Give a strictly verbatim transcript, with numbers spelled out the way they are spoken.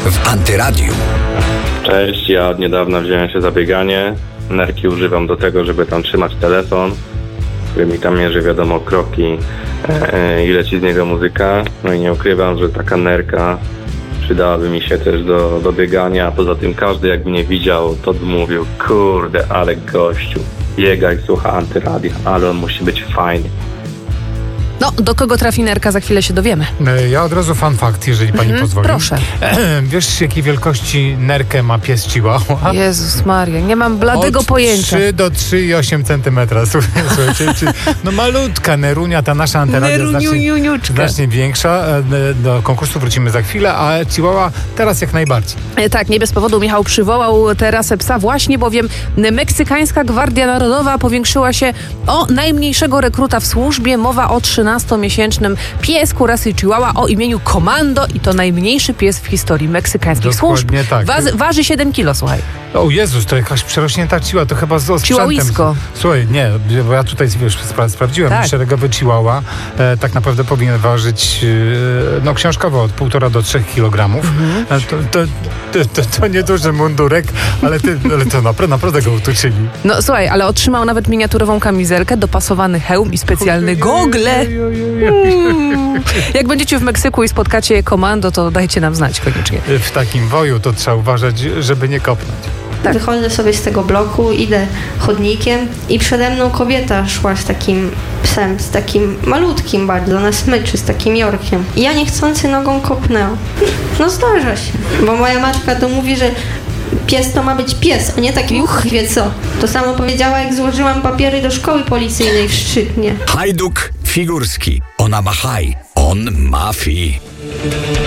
w Antyradiu. Cześć, ja od niedawna wziąłem się za bieganie. Nerki używam do tego, żeby tam trzymać telefon, który mi tam mierzy, wiadomo, kroki e, e, i leci z niego muzyka. No i nie ukrywam, że taka nerka przydałaby mi się też do, do biegania. Poza tym każdy, jakby mnie widział, to by mówił: kurde, ale gościu biega i słucha Antyradia, ale on musi być fajny. No, do kogo trafi nerka, za chwilę się dowiemy. Ja od razu fun fact, jeżeli pani Mhm, pozwoli. proszę. Wiesz, jakiej wielkości nerkę ma pies Chihuahua? Jezus Maria, nie mam bladego Od pojęcia. trzy do trzy przecinek osiem centymetra. Słuchajcie, czy, no malutka Nerunia, ta nasza Antyradia znacznie, Neruniuniuniuczka. znacznie większa. Do konkursu wrócimy za chwilę, a Chihuahua teraz jak najbardziej. E, Tak, nie bez powodu Michał przywołał tę rasę psa, właśnie bowiem Meksykańska Gwardia Narodowa powiększyła się o najmniejszego rekruta w służbie. Mowa o trzynastomiesięcznym piesku rasy Chihuahua o imieniu Komando i to najmniejszy pies w historii meksykańskich służb. Dokładnie tak. Waży, waży siedem kilo, słuchaj. O Jezus, to jakaś przerośnięta Chihuahua, to chyba z sprzętem. Chihuahuisko. Słuchaj, nie, bo ja tutaj wiesz, spra- sprawdziłem, Tak. szeregowy Chihuahua e, tak naprawdę powinien ważyć e, no książkowo od półtora do trzech kilogramów. Mhm. E, to, to, to, to, to nieduży mundurek, ale, ty, ale to naprawdę, naprawdę go utuczyli. No słuchaj, ale otrzymał nawet miniaturową kamizelkę, dopasowany hełm i specjalne gogle. Mm. Jak będziecie w Meksyku i spotkacie Komando, to dajcie nam znać koniecznie. W takim woju to trzeba uważać, żeby nie kopnąć. Tak. Wychodzę sobie z tego bloku, idę chodnikiem i przede mną kobieta szła z takim psem, z takim malutkim bardzo, na smyczy, z takim Yorkiem. I ja niechcący nogą kopnęłam. No zdarza się, bo moja matka to mówi, że pies to ma być pies, a nie taki uch, wie co. To samo powiedziała, jak złożyłam papiery do szkoły policyjnej w Szczytnie. Hajduk Figurski. Ona ma haj, on ma fi.